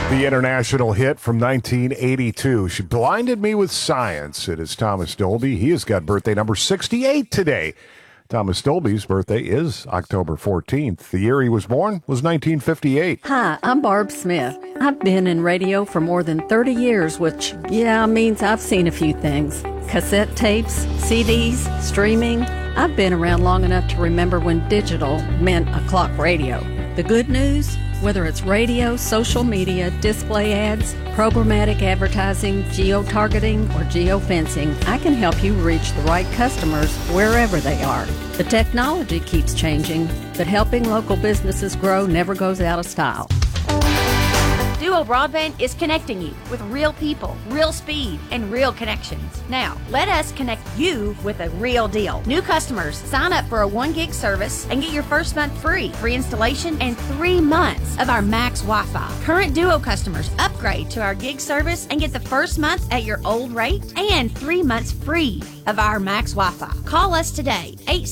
The international hit from 1982. She blinded me with science. It is Thomas Dolby. He has got birthday number 68 today. Thomas Dolby's birthday is October 14th. The year he was born was 1958. Hi, I'm Barb Smith. I've been in radio for more than 30 years, which, means I've seen a few things. Cassette tapes, CDs, streaming. I've been around long enough to remember when digital meant a clock radio. The good news? Whether it's radio, social media, display ads, programmatic advertising, geo-targeting, or geo-fencing, I can help you reach the right customers wherever they are. The technology keeps changing, but helping local businesses grow never goes out of style. Duo Broadband is connecting you with real people, real speed, and real connections. Now, let us connect you with a real deal. New customers, sign up for a 1 gig service and get your first month free installation, and 3 months of our Max Wi-Fi. Current Duo customers, upgrade to our gig service and get the first month at your old rate and 3 months free of our Max Wi-Fi. Call us today,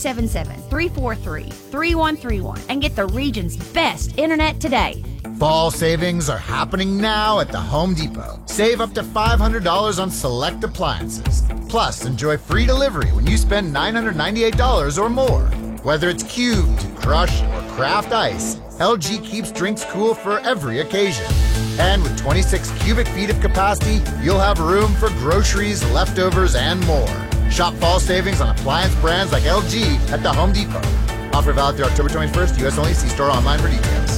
877-343-3131, and get the region's best internet today. Fall savings are happening now at the Home Depot. Save up to $500 on select appliances. Plus, enjoy free delivery when you spend $998 or more. Whether it's cubed, crush, or craft ice, LG keeps drinks cool for every occasion. And with 26 cubic feet of capacity, you'll have room for groceries, leftovers, and more. Shop fall savings on appliance brands like LG at the Home Depot. Offer valid through October 21st, U.S. only. See store online for details.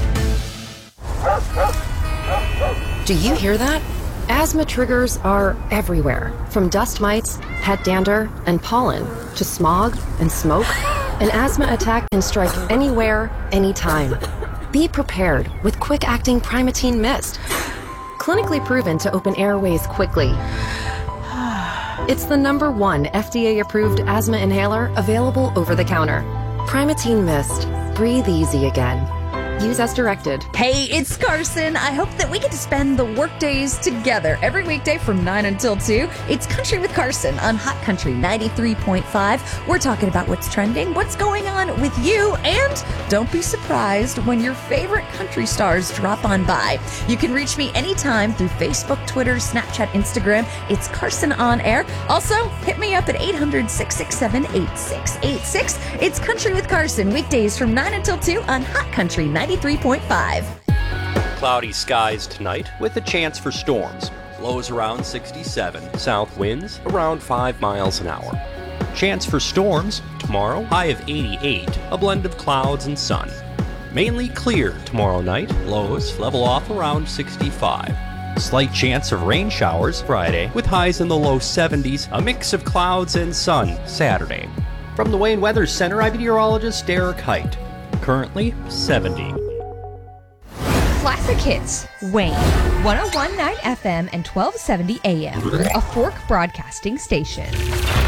Do you hear that? Asthma triggers are everywhere, from dust mites, head dander, and pollen, to smog and smoke. An asthma attack can strike anywhere, anytime. Be prepared with quick-acting Primatene Mist. Clinically proven to open airways quickly. It's the #1 FDA-approved asthma inhaler available over the counter. Primatene Mist. Breathe easy again. Use as directed. Hey, it's Carson. I hope that we get to spend the work days together every weekday from 9 until 2. It's Country with Carson on Hot Country 93.5. We're talking about what's trending, what's going on with you, and don't be surprised when your favorite country stars drop on by. You can reach me anytime through Facebook, Twitter, Snapchat, Instagram. It's Carson on Air. Also, hit me up at 800-667-8686. It's Country with Carson, weekdays from 9 until 2 on Hot Country 93.5. Cloudy skies tonight with a chance for storms. Lows around 67. South winds around 5 miles an hour. Chance for storms tomorrow, high of 88. A blend of clouds and sun. Mainly clear tomorrow night. Lows level off around 65. Slight chance of rain showers Friday with highs in the low 70s. A mix of clouds and sun Saturday. From the Wayne Weather Center, I'm meteorologist Derek Height. Currently 70. Classic Hits, Wayne, 101.9 FM and 1270 AM, a Fork Broadcasting station.